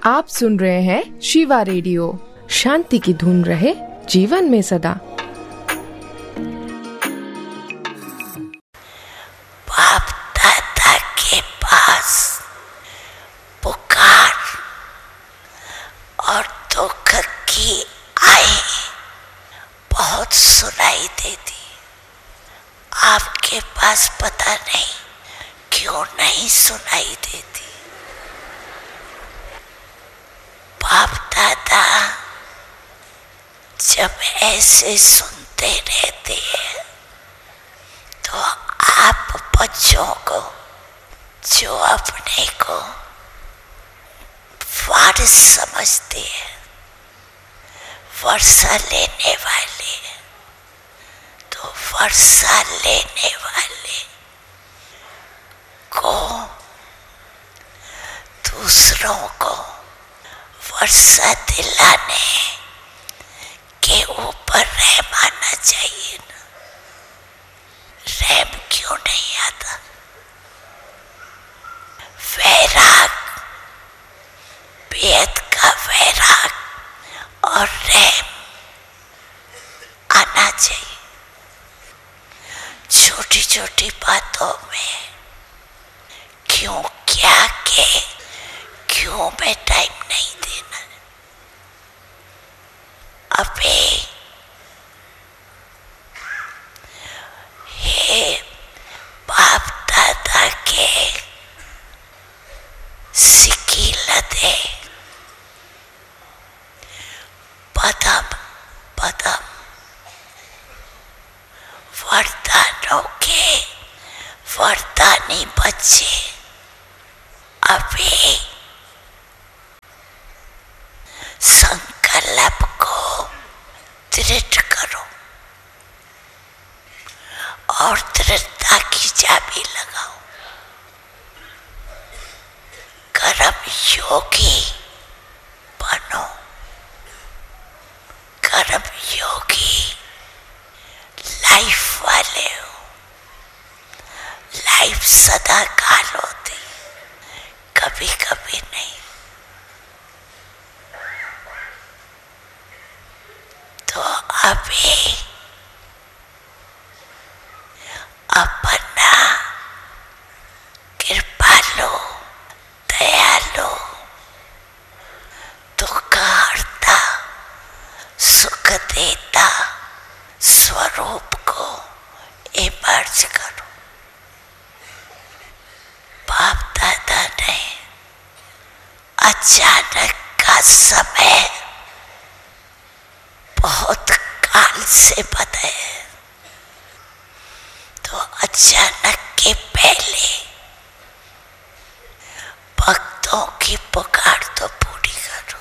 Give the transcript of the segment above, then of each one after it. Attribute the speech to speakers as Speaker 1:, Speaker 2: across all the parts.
Speaker 1: आप सुन रहे हैं शिवा रेडियो। शांति की धुन रहे जीवन में सदा।
Speaker 2: बाप दादा के पास पुकार और दुख की आई बहुत सुनाई देती। आपके पास पता नहीं क्यों नहीं सुनाई देती। बाप दादा जब ऐसे सुनते रहते हैं तो आप बच्चों को, जो अपने को वारिस समझते हैं, वर्षा लेने वाले, तो वर्षा लेने वाले को दूसरों को वर्षा दिलाने के ऊपर रहम आना चाहिए ना। रहम क्यों नहीं आता? वैराग, बेहद का वैराग और रहम आना चाहिए। छोटी छोटी बातों में क्यों, क्या के क्यों में टाइम नहीं देना। अबे हे बाप दादा के सिकीलते पदम पदम वरदानों के वरदानी बच्चे, अबे संकल्प को दृढ़ करो और दृढ़ता की चाबी लगाओ। कर्म योगी बनो, कर्म योगी लाइफ वाले हो। लाइफ सदा काल होती, कभी कभी नहीं। तो अभी अपना कृपालु, दयालु, दुख हरता, सुख देता स्वरूप को इमर्ज करो। बाप दादा ने अचानक का समय बहुत काल से बताया, तो अचानक के पहले भक्तों की पुकार तो पूरी करो।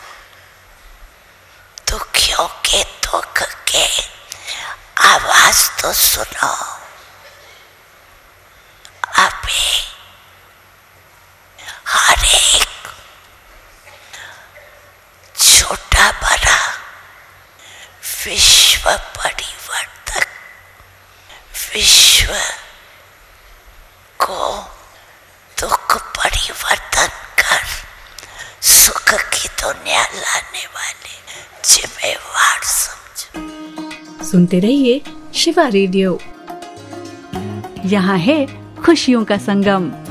Speaker 2: दुखियों के दुख के आवाज तो सुनो। अभी हर एक छोटा बड़ा विश्व परिवर्तक, विश्व को दुख परिवर्तन कर सुख की दुनिया लाने वाले जिम्मेवार समझो।
Speaker 3: सुनते रहिए शिवा रेडियो। यहाँ है खुशियों का संगम।